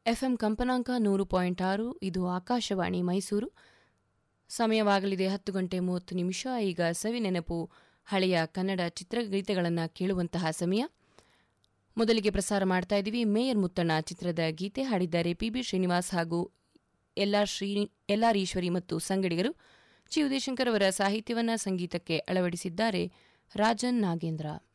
FM ಕಂಪನಾಂಕ 100.6. ಇದು ಆಕಾಶವಾಣಿ ಮೈಸೂರು. ಸಮಯವಾಗಲಿದೆ 10:30. ಈಗ ಸವಿನೆನಪು ಹಳೆಯ ಕನ್ನಡ ಚಿತ್ರಗೀತೆಗಳನ್ನು ಕೇಳುವಂತಹ ಸಮಯ. ಮೊದಲಿಗೆ ಪ್ರಸಾರ ಮಾಡ್ತಾ ಇದ್ದೀವಿ ಮೇಯರ್ ಮುತ್ತಣ್ಣ ಚಿತ್ರದ ಗೀತೆ. ಹಾಡಿದ್ದಾರೆ ಪಿ.ಬಿ. ಶ್ರೀನಿವಾಸ್ ಹಾಗೂ ಎಲ್.ಆರ್. ಈಶ್ವರಿ ಮತ್ತು ಸಂಗಡಿಗರು. ಜಿ. ಉದಯಶಂಕರ್ ಅವರ ಸಾಹಿತ್ಯವನ್ನು ಸಂಗೀತಕ್ಕೆ ಅಳವಡಿಸಿದ್ದಾರೆ ರಾಜನ್ ನಾಗೇಂದ್ರ.